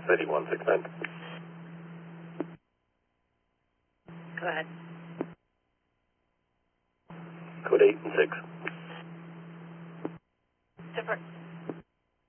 8169. Go ahead. Code 8 and 6. Different.